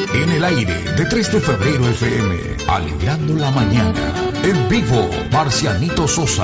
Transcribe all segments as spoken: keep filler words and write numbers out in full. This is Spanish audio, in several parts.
En el aire de tres de febrero F M, alegrando la mañana. En vivo, Marcianito Sosa.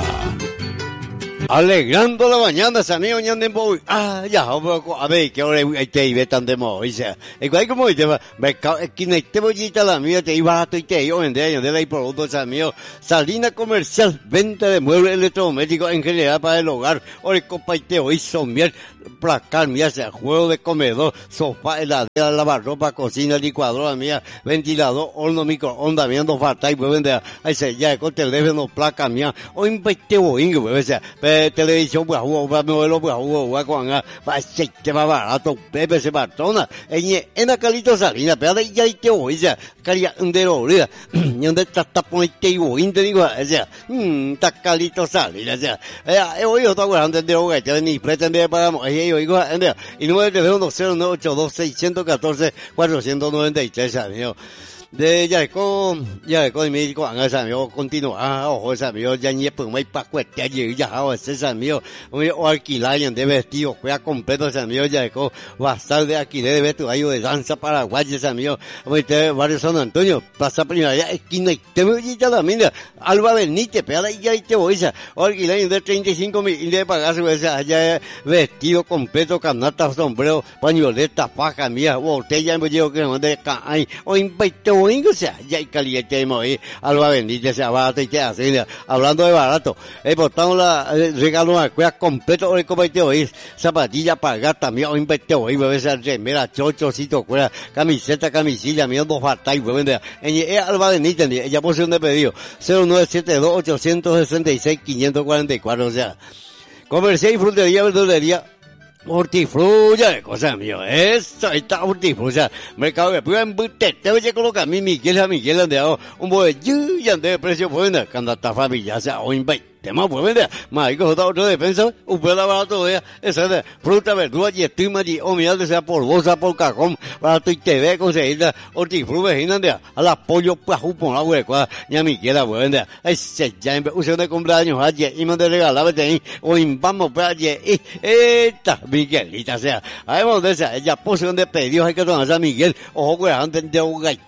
Alegrando la mañana, Sanio Ñandembo. Ah, ya, a ver, que ahora hay te iba tan de modo, dice. Igual como dice, mercado, aquí no te voy a la mía, te iba a tu y te iba a vender, de ahí productos, Sanio. Salina comercial, venta de muebles electrodomésticos en general para el hogar. Ahora, copa y te hoy somier, placar, mía, sea juego de comedor, sofá, heladera, lavarropa, cocina, licuadora, mía, ventilador, horno, microondas, viendo falta y pueden vender, ahí se ya, con teléfono, placa, mía, o invite boing, pues, televisión, pues, jugo, para modelo, pues, jugo, va con, va, aceite, va barato, pepe, se partona, en, en la calito salina, pero ya hay te voy, ya, caría, de lo, y donde está, está poniendo y boing, te digo, o sea, mmm, está calito salina, o sea, eh, hoy yo estoy hablando de lo que te ni pretende pagamos, eh, yo digo, y número de teléfono cero nueve ocho dos seis uno cuatro cuatro nueve tres, amigo. De ya con ya con mi con esa amigo continúa ojo esa amigo ya ni pues muy pa cuesta y ya hago ese amigo muy alquilar de vestido juega completo ese amigo ya con basal de alquiler de vestuario de danza paraguaya ese amigo muy te barrio San Antonio pasa primera ya esquina y te voy ya la mina Alba Benítez pero ya te voy a alquiler de treinta y cinco mil y de pagar esa allá vestido completo canasta sombrero pañoleta faja mía botella me llevo que no de cae o invito o sea, ya hay caliente de morir, Alba Benítez, sea barato y te hace, hablando de barato, he portado la, regalo una cueva completo, hoy como te oís, zapatilla para gato, también, hoy invité hoy, bebé, esa remera, chochocito, cueva, camiseta, camisilla, mío, dos batallas, bebé, en Alba Benítez, ella posee un de pedido, cero nueve siete dos ocho seis seis cinco cuatro cuatro, o sea, comercial y frutería, verdulería, hortifrulla de cosas mío, eso, ahí está hortifrulla, mercado de pura embute, te voy a colocar mi Miguel a Miguel andeado, un bollillo y ande de precio buena, cuando esta familia sea o invite. Tema pues vender, más hay que joder otro defensa, un pedazo barato de esa de fruta, verdura y estima y o mira de sea por bolsa, por cajón, barato y te ve conseguir hortifruta vecinas de a la pollo pues por la hueca, ya mi quiera pues vender, ese ya en usted de cumpleaños ayer y me de regalar ahí, o vamos para ayer y esta Miguelita sea, ahí vamos de esa, ella posición de pedidos hay que tomar a Miguel, ojo que antes de un gay.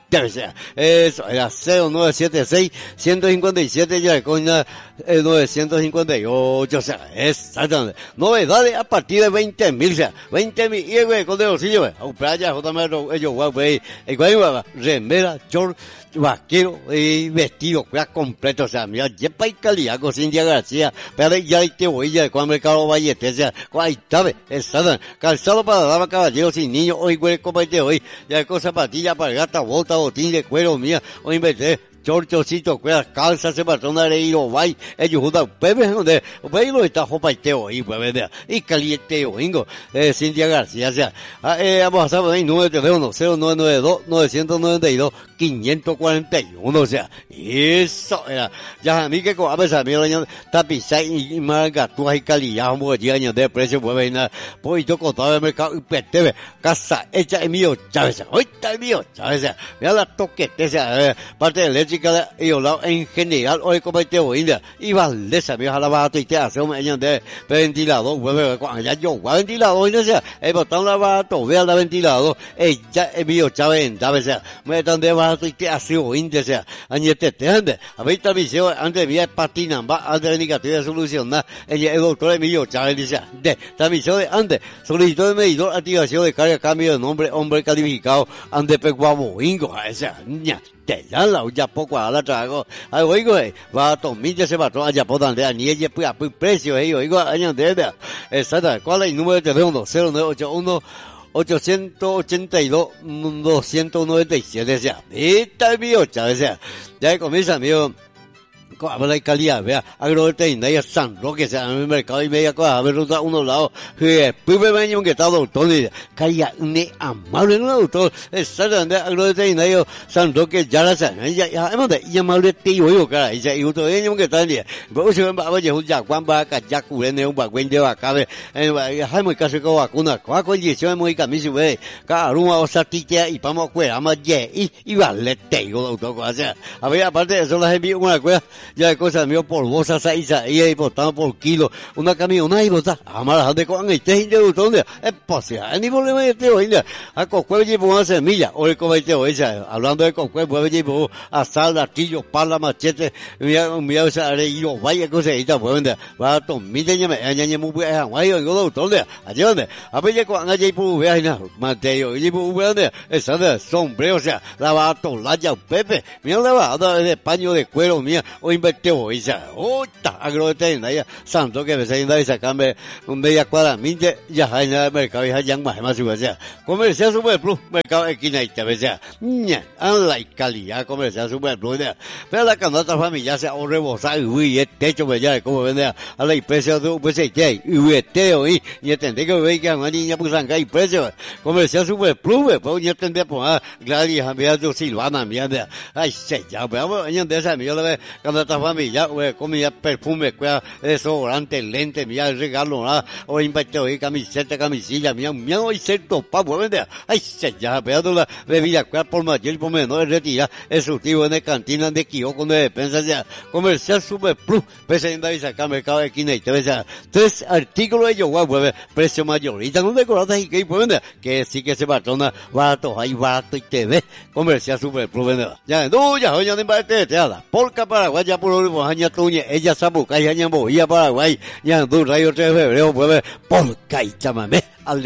Eso era cero nueve siete seis uno cinco siete ya con eh, novecientos cincuenta y ocho, o sea, exactamente. Novedades a partir de veinte mil, o sea, veinte mil, y güey, con de bolsillo, güey, a playa, jotamente, ellos, guau, güey, y güey, remera, short, vaquero y vestido, pues completo, o sea, mira, ya para calidad con Cintia García, pero ya te voy ya con Mercado Vallete, o sea, ahí está, está, calzado para dama, caballeros y niños, hoy güey, como te hoy, ya con zapatillas para gata, bota, botín de cuero mía, hoy inventé, chorchocito, cuerdas, calzas, se patrona de ir vai, ellos juntan, pepe, donde, pues lo está jopaiteo ahí, pues, ¿verdad? Y caliente, oingo, eh, Cintia García, o sea, eh, vamos a saber ahí, número de teléfono, cero nueve nueve dos nueve nueve dos cinco cuatro uno, o sea, eso era, ya a mí que con a pesar mío, tapiza y margatúas y calidad, como que llegan de precio, pues, venir, pues, yo contaba el mercado, y petebe, casa hecha en mío, Chávez, hoy está el mío, Chávez, mira la toquete, o sea, parte eléctrica, y hablado en general, hoy como te voy a y Valdesa, me la barato y te hace un año de ventilador, cuando ya yo, ventilador, y no sé, he botado la barato, vea la ventilador, ella es mío, Chávez, o sea, me están de barato y te hace un o sea, añete, te ande, a ver, esta visión, antes de patinan, va, antes de negativa solucionar, ella es doctor Emilio Chávez, dice, de, esta visión de antes, solicitud de medidor, activación de carga, cambio de nombre, hombre calificado, ande pecuamo, ingo, o sea, ña, te dan la ya poco a la trago, ay, oigo, va a tomar ese patrón, allá por donde, ni ella, pues, a precio, eh, oigo, año de, exacto, ¿cuál es el número de teléfono? cero nueve ocho uno ochocientos ochenta y dos doscientos noventa y siete, o sea, esta es mío, Chávez, o sea, ya comienza, amigo, habla de calidad, vea, agroveterinaria San Roque, se llama el mercado y media cosa, a ver, ruta uno lado, que primer año que está doctor, y calidad, ne amable, no doctor, exactamente, agroveterinario San Roque, ya la sabe, ya, ya, hemos de, y amable tío, yo, cara, y se, y otro año que está en día, pero si va a ver, un yacuán, va a callar, cubrirme un bagüen de vaca, ve, hay muy caso con vacuna, con condición, muy camisa, ve, cada uno, o sea, titia, y vamos a cuidar, más, y, y vale, tío, doctor, o sea, a ver, aparte de eso, las envío una cueva, ya de cosas mío por bolsa saiza y ahí botando por kilo una camiona y bota amara de con este gente donde es posible ni problema este hoy a cocue llevo una semilla o el comete hoy hablando de cocue pues llevo asal latillo pala machete mira mira esa areillo vaya cosa y está pues va a tomar ya me añañe muy bien guay yo lo donde allí donde a ver con allí por ver na mateo y por ver esa de sombrero o sea la va a tolar ya Pepe mira la va de paño de cuero mía o invertí hoy ya ota agrote ya santo que me se inda y sacarme un media cuadra minte ya hay nada mercado ya ya más más o sea comercial super plus mercado esquina y te ves ya ña an la calidad comercial super plus pero la canasta familia se ahorre bosa y el techo me ya como vende a la precio de pues que y este hoy y entendé que ve que una niña pues anga y precio comercial super plus pues yo entendé pues Gladys había do Silvana mierda ay se ya pero yo de esa yo la canasta familia güey comía perfume cuya desodorante lente mía regalo nada o invertí hoy camiseta camisilla mía mía hoy cierto pa pues vende ay se ya pero la bebida cuya por mayor por menor retira es surtido en la cantina de kiosco de despensa ya comercial super plus pues en David saca mercado de esquina y te ves tres artículos de yoga pues precio mayorita no decoradas y que pues que sí que se patrona barato ahí barato y te ve comercial super plus vende ya no ya hoy no te te ala polka Paraguay ya por último año tuñe ella sabe que hay año boía Paraguay ya dos rayo tres de febrero pues polka y chamame